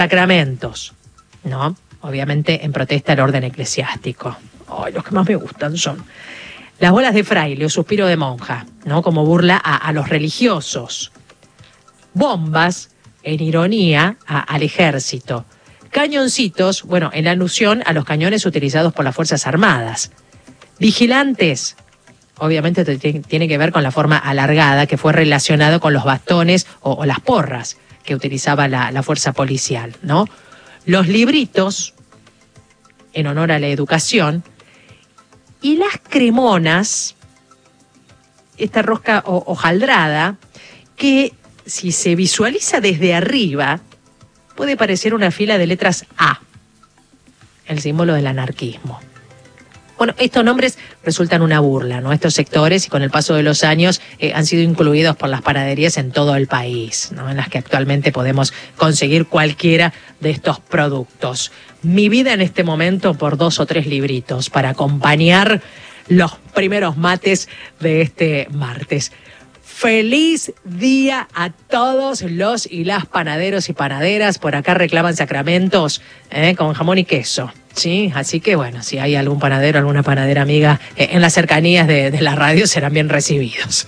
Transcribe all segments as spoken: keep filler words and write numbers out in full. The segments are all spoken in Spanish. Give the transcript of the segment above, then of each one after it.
sacramentos, ¿no? Obviamente en protesta al orden eclesiástico. Ay, los que más me gustan son las bolas de fraile o suspiro de monja, ¿no? Como burla a, a los religiosos. Bombas, en ironía, a, al ejército. Cañoncitos, bueno, en alusión a los cañones utilizados por las Fuerzas Armadas. Vigilantes, obviamente tiene que ver con la forma alargada que fue relacionado con los bastones o, o las porras que utilizaba la, la fuerza policial, ¿no? Los libritos, en honor a la educación, y las cremonas, esta rosca o, hojaldrada, que si se visualiza desde arriba, puede parecer una fila de letras A, el símbolo del anarquismo. Bueno, estos nombres resultan una burla, ¿no? Estos sectores, y con el paso de los años, eh, han sido incluidos por las panaderías en todo el país, ¿no? En las que actualmente podemos conseguir cualquiera de estos productos. Mi vida en este momento por dos o tres libritos para acompañar los primeros mates de este martes. Feliz día a todos los y las panaderos y panaderas. Por acá reclaman sacramentos eh, con jamón y queso, ¿sí? Así que bueno, si hay algún panadero, alguna panadera amiga eh, en las cercanías de, de la radio, serán bien recibidos.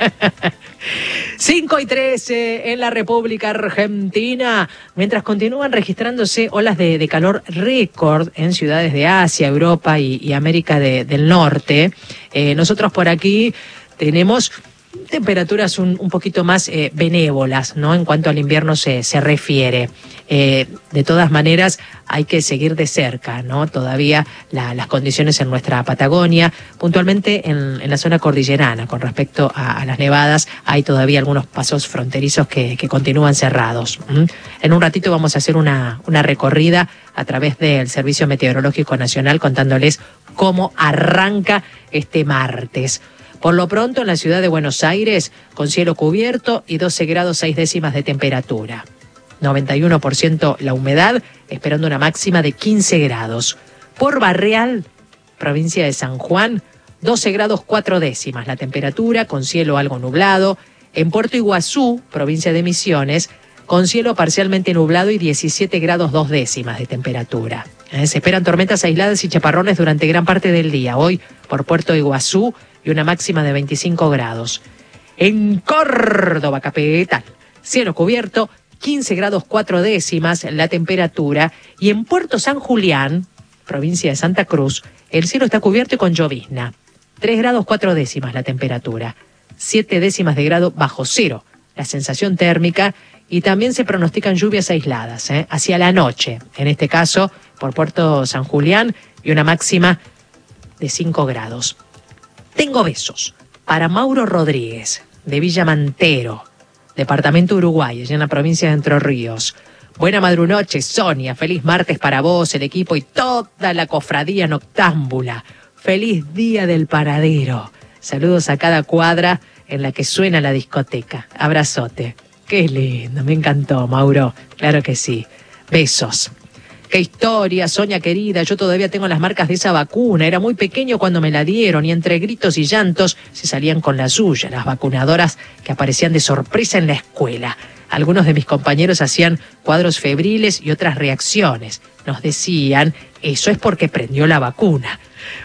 cinco y trece en la República Argentina. Mientras continúan registrándose olas de, de calor récord en ciudades de Asia, Europa y, y América de, del Norte, eh, nosotros por aquí tenemos temperaturas un, un poquito más eh, benévolas, ¿no? En cuanto al invierno se, se refiere. Eh, de todas maneras, hay que seguir de cerca, ¿no? Todavía la, las condiciones en nuestra Patagonia, puntualmente en, en la zona cordillerana, con respecto a, a las nevadas, hay todavía algunos pasos fronterizos que, que continúan cerrados. ¿Mm? En un ratito vamos a hacer una, una recorrida a través del Servicio Meteorológico Nacional contándoles cómo arranca este martes. Por lo pronto, en la ciudad de Buenos Aires, con cielo cubierto y doce grados seis décimas de temperatura. noventa y uno por ciento la humedad, esperando una máxima de quince grados. Por Barreal, provincia de San Juan, doce grados cuatro décimas la temperatura, con cielo algo nublado. En Puerto Iguazú, provincia de Misiones, con cielo parcialmente nublado y diecisiete grados dos décimas de temperatura. Eh, se esperan tormentas aisladas y chaparrones durante gran parte del día. Hoy, por Puerto Iguazú, y una máxima de veinticinco grados. En Córdoba capital, cielo cubierto, quince grados cuatro décimas la temperatura. Y en Puerto San Julián, provincia de Santa Cruz, el cielo está cubierto y con llovizna. tres grados cuatro décimas la temperatura. siete décimas de grado bajo cero la sensación térmica. Y también se pronostican lluvias aisladas, ¿eh? hacia la noche. En este caso, por Puerto San Julián, y una máxima de cinco grados. Tengo besos para Mauro Rodríguez, de Villa Mantero, departamento Uruguay, allá en la provincia de Entre Ríos. Buena madrunoche, Sonia. Feliz martes para vos, el equipo y toda la cofradía noctámbula. Feliz día del panadero. Saludos a cada cuadra en la que suena la discoteca. Abrazote. Qué lindo, me encantó, Mauro. Claro que sí. Besos. Qué historia, Sonia querida, yo todavía tengo las marcas de esa vacuna, era muy pequeño cuando me la dieron y entre gritos y llantos se salían con la suya, las vacunadoras que aparecían de sorpresa en la escuela. Algunos de mis compañeros hacían cuadros febriles y otras reacciones. Nos decían, eso es porque prendió la vacuna.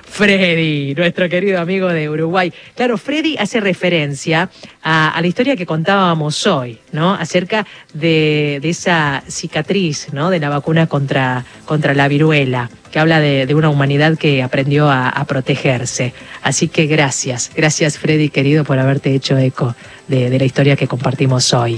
Freddy, nuestro querido amigo de Uruguay. Claro, Freddy hace referencia a, a la historia que contábamos hoy, ¿no? Acerca de, de esa cicatriz, ¿no? De la vacuna contra, contra la viruela, que habla de, de una humanidad que aprendió a, a protegerse. Así que gracias, gracias Freddy, querido, por haberte hecho eco de, de la historia que compartimos hoy.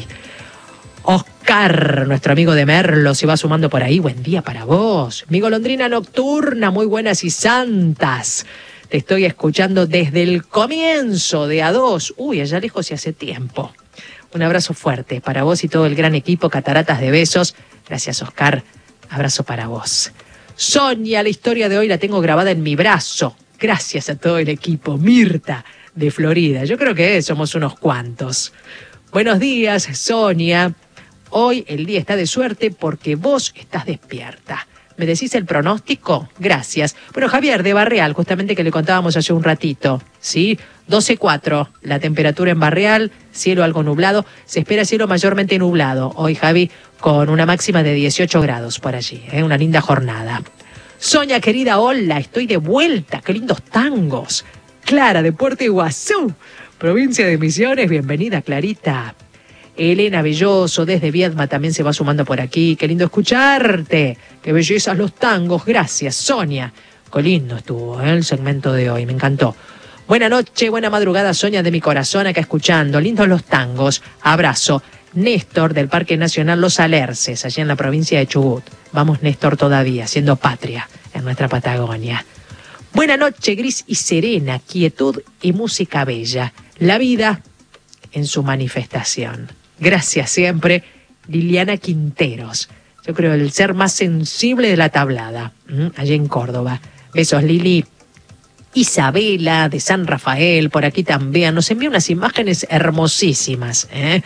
Oscar, nuestro amigo de Merlo, se va sumando por ahí. Buen día para vos. Mi golondrina nocturna, muy buenas y santas. Te estoy escuchando desde el comienzo de A dos. Uy, allá lejos y hace tiempo. Un abrazo fuerte para vos y todo el gran equipo. Cataratas de besos. Gracias, Oscar. Abrazo para vos. Sonia, la historia de hoy la tengo grabada en mi brazo. Gracias a todo el equipo. Mirta, de Florida. Yo creo que somos unos cuantos. Buenos días, Sonia. Hoy el día está de suerte porque vos estás despierta. ¿Me decís el pronóstico? Gracias. Bueno, Javier de Barreal, justamente que le contábamos hace un ratito, ¿sí? doce cuatro la temperatura en Barreal, cielo algo nublado. Se espera cielo mayormente nublado hoy, Javi, con una máxima de dieciocho grados por allí, ¿eh? Una linda jornada. Sonia, querida, hola, estoy de vuelta, qué lindos tangos. Clara, de Puerto Iguazú, provincia de Misiones, bienvenida, Clarita. Elena Belloso, desde Viedma, también se va sumando por aquí. Qué lindo escucharte, qué bellezas los tangos, gracias, Sonia. Qué lindo estuvo, ¿eh? El segmento de hoy, me encantó. Buena noche, buena madrugada, Sonia, de mi corazón, acá escuchando. Lindos los tangos, abrazo. Néstor, del Parque Nacional Los Alerces, allí en la provincia de Chubut. Vamos, Néstor, todavía, siendo patria en nuestra Patagonia. Buena noche, gris y serena, quietud y música bella. La vida en su manifestación. Gracias siempre, Liliana Quinteros. Yo creo el ser más sensible de la tablada, ¿m? Allí en Córdoba. Besos, Lili. Isabela, de San Rafael, por aquí también. Nos envía unas imágenes hermosísimas, ¿eh?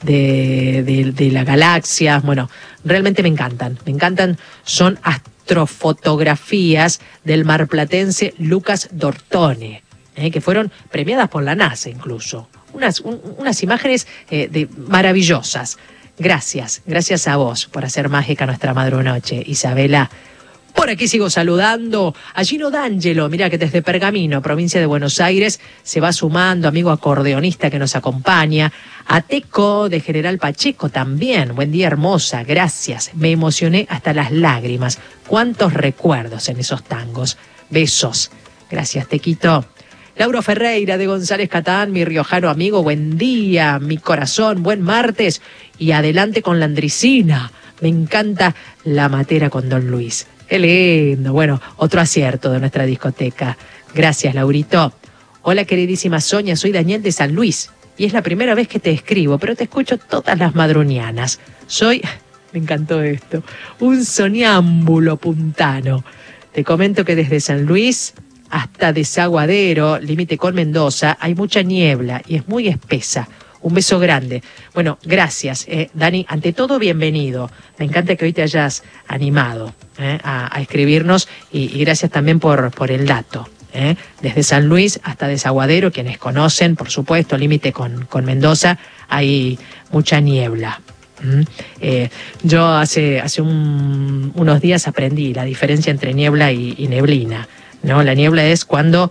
De, de, de la galaxia. Bueno, realmente me encantan, me encantan. Son astrofotografías del marplatense Lucas Dortone, ¿eh? Que fueron premiadas por la NASA incluso. Unas, un, unas imágenes eh, de, maravillosas. Gracias, gracias a vos por hacer mágica nuestra madrunoche, Isabela. Por aquí sigo saludando a Gino D'Angelo, mira que desde Pergamino, provincia de Buenos Aires, se va sumando, amigo acordeonista que nos acompaña. A Teco de General Pacheco también, buen día hermosa, gracias, me emocioné hasta las lágrimas. Cuántos recuerdos en esos tangos. Besos, gracias Tequito. Lauro Ferreira de González Catán, mi riojano amigo, buen día, mi corazón, buen martes y adelante con la Andricina. Me encanta la matera con Don Luis. Qué lindo. Bueno, otro acierto de nuestra discoteca. Gracias, Laurito. Hola, queridísima Sonia, soy Daniel de San Luis y es la primera vez que te escribo, pero te escucho todas las madrunianas. Soy, me encantó esto, un soñámbulo puntano. Te comento que desde San Luis hasta Desaguadero, límite con Mendoza, hay mucha niebla y es muy espesa. Un beso grande. Bueno, gracias, eh, Dani. Ante todo, bienvenido. Me encanta que hoy te hayas animado eh, a, a escribirnos y, y gracias también por, por el dato. Eh. Desde San Luis hasta Desaguadero, quienes conocen, por supuesto, límite con, con Mendoza, hay mucha niebla. ¿Mm? Eh, yo hace, hace un, unos días aprendí la diferencia entre niebla y, y neblina. ¿No? La niebla es cuando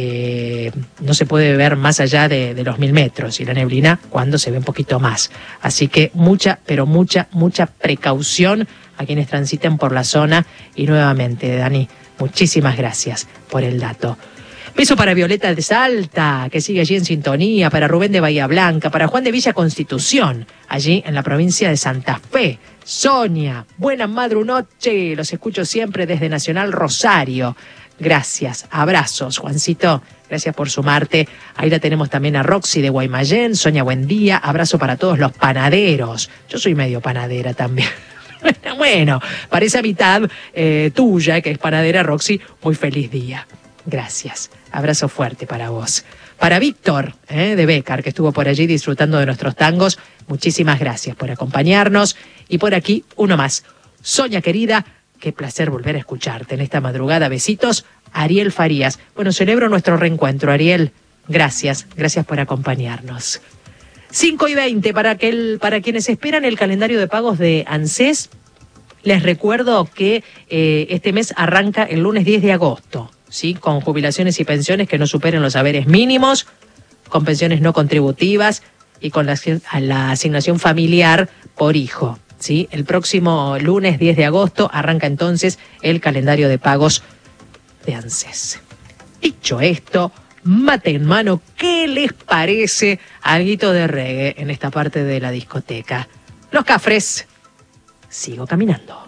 eh, no se puede ver más allá de, de los mil metros y la neblina cuando se ve un poquito más. Así que mucha, pero mucha, mucha precaución a quienes transiten por la zona. Y nuevamente, Dani, muchísimas gracias por el dato. Beso para Violeta de Salta, que sigue allí en sintonía, para Rubén de Bahía Blanca, para Juan de Villa Constitución, allí en la provincia de Santa Fe. Sonia, buena madrunoche, los escucho siempre desde Nacional Rosario. Gracias, abrazos, Juancito, gracias por sumarte. Ahí la tenemos también a Roxy de Guaymallén. Sonia, buen día, abrazo para todos los panaderos. Yo soy medio panadera también. Bueno, para esa mitad eh, tuya, que es panadera, Roxy, muy feliz día. Gracias, abrazo fuerte para vos. Para Víctor, eh, de Bécar, que estuvo por allí disfrutando de nuestros tangos, muchísimas gracias por acompañarnos. Y por aquí, uno más. Sonia, querida, qué placer volver a escucharte en esta madrugada. Besitos, Ariel Farías. Bueno, celebro nuestro reencuentro, Ariel. Gracias, gracias por acompañarnos. cinco y veinte, para, aquel, para quienes esperan el calendario de pagos de ANSES, les recuerdo que eh, este mes arranca el lunes diez de agosto, ¿sí? Con jubilaciones y pensiones que no superen los haberes mínimos, con pensiones no contributivas y con la, la asignación familiar por hijo. ¿Sí? El próximo lunes diez de agosto arranca entonces el calendario de pagos de ANSES. Dicho esto, mate en mano, ¿qué les parece alguito de reggae en esta parte de la discoteca? Los Cafres, sigo caminando.